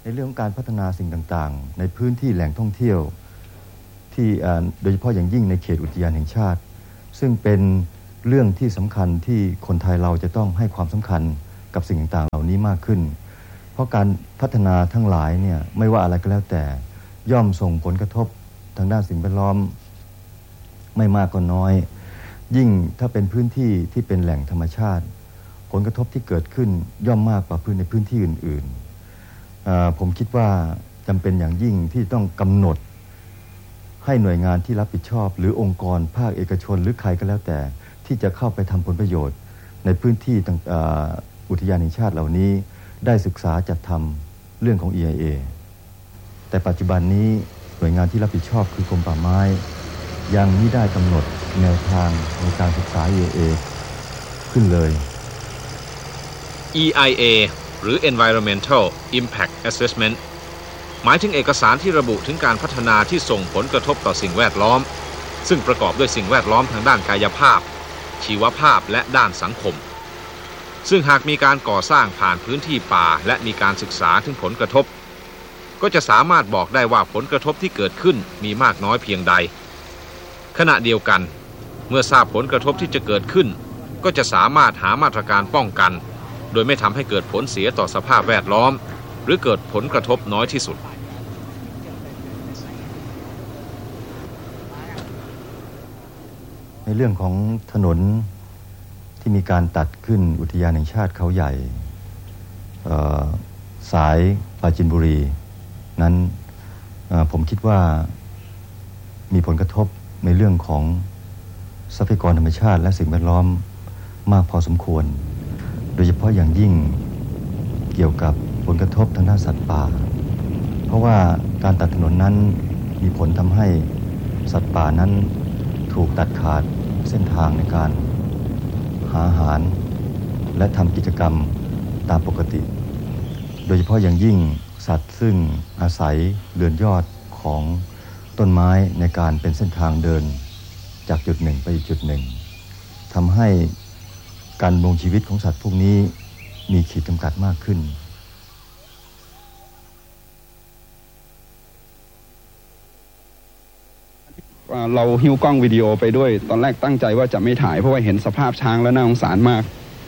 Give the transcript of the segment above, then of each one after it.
ในเรื่องของการพัฒนาสิ่งต่างๆในพื้นที่แหล่งท่องเที่ยวที่โดยเฉพาะอย่างยิ่งในเขตอุทยานแห่งชาติซึ่งเป็นเรื่องที่สำคัญที่คนไทยเราจะต้องให้ความสำคัญกับสิ่งต่างๆเหล่านี้มากขึ้นเพราะการพัฒนาทั้งหลายเนี่ยไม่ว่าอะไรก็แล้วแต่ย่อมส่งผลกระทบทางด้านสิ่งแวดล้อมไม่มากก็น้อยยิ่งถ้าเป็นพื้นที่ที่เป็นแหล่งธรรมชาติผลกระทบที่เกิดขึ้นย่อมมากกว่าในพื้นที่อื่นๆผมคิดว่าจำเป็นอย่างยิ่งที่ต้องกำหนดให้หน่วยงานที่รับผิดชอบหรือองค์กรภาคเอกชนหรือใครก็แล้วแต่ที่จะเข้าไปทำผลประโยชน์ในพื้นที่อุทยานแห่งชาติเหล่านี้ได้ศึกษาจัดทำเรื่องของ EIA แต่ปัจจุบันนี้หน่วยงานที่รับผิดชอบคือกรมป่าไม้ยังไม่ได้กำหนดแนวทางในการศึกษา EIA ขึ้นเลย EIA หรือ Environmental Impact Assessment หมายถึงเอกสารที่ระบุถึงการพัฒนาที่ส่งผลกระทบต่อสิ่งแวดล้อมซึ่งประกอบด้วยสิ่งแวดล้อมทางด้านกายภาพชีวภาพและด้านสังคมซึ่งหากมีการก่อสร้างผ่านพื้นที่ป่าและมีการศึกษาถึงผลกระทบก็จะสามารถบอกได้ว่าผลกระทบที่เกิดขึ้นมีมากน้อยเพียงใดขณะเดียวกันเมื่อทราบผลกระทบที่จะเกิดขึ้นก็จะสามารถหามาตรการป้องกันโดยไม่ทำให้เกิดผลเสียต่อสภาพแวดล้อมหรือเกิดผลกระทบน้อยที่สุดในเรื่องของถนนที่มีการตัดขึ้นอุทยานแห่งชาติเขาใหญ่สายปราจีนบุรีนั้นผมคิดว่ามีผลกระทบในเรื่องของทรัพยากรธรรมชาติและสิ่งแวดล้อมมากพอสมควรโดยเฉพาะอย่างยิ่งเกี่ยวกับผลกระทบทางด้านสัตว์ป่าเพราะว่าการตัดถนนนั้นมีผลทำให้สัตว์ป่านั้นถูกตัดขาดเส้นทางในการหาอาหารและทำกิจกรรมตามปกติโดยเฉพาะอย่างยิ่งสัตว์ซึ่งอาศัยเรือนยอดของต้นไม้ในการเป็นเส้นทางเดินจากจุดหนึ่งไปอีกจุดหนึ่งทำให้การดำรงชีวิตของสัตว์พวกนี้มีขีดจำกัดมากขึ้นเราหิ้วกล้องวิดีโอไปด้วยตอนแรกตั้งใจว่าจะไม่ถ่ายเพราะว่าเห็นสภาพช้างแล้วน่าสงสารมาก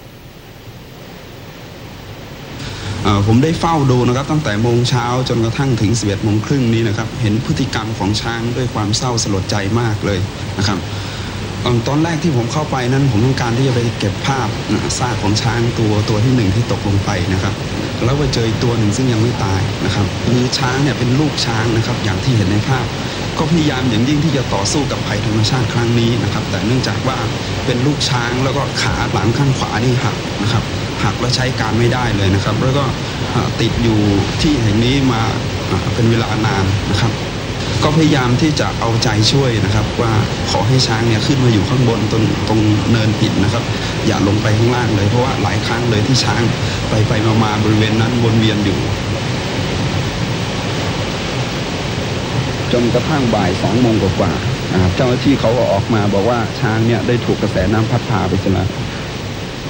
ผมได้เฝ้าดูนะครับตั้งแต่โมงเช้าจนกระทั่งถึง11 โมงครึ่งนี้นะครับเห็นพฤติกรรมของช้างด้วยความเศร้าสลดใจมากเลยนะครับตอนแรกที่ผมเข้าไปนั้นผมต้องการที่จะไปเก็บภาพซากของช้างตัวที่1ที่ตกลงไปนะครับแล้วไปเจออีกตัวหนึ่งซึ่งยังไม่ตายนะครับคือช้างเนี่ยเป็นลูกช้างนะครับอย่างที่เห็นในภาพก็พยายามอย่างยิ่งที่จะต่อสู้กับภัยธรรมชาติครั้งนี้นะครับแต่เนื่องจากว่าเป็นลูกช้างแล้วก็ขาหลังข้างขวานี่หักนะครับหักแล้วใช้การไม่ได้เลยนะครับแล้วก็ติดอยู่ที่แห่งนี้มาเป็นเวลานานนะครับก็พยายามที่จะเอาใจช่วยนะครับว่าขอให้ช้างเนี่ยขึ้นมาอยู่ข้างบนตรงเนินหินนะครับอย่าลงไปข้างล่างเลยเพราะว่าหลายครั้งเลยที่ช้างไปมาบริเวณนั้นวนเวียนอยู่จนกระทั่งบ่าย2 โมงกว่าเจ้าหน้าที่เขาก็ออกมาบอกว่าช้างเนี่ยได้ถูกกระแสน้ำพัดพาไปซะแล้ว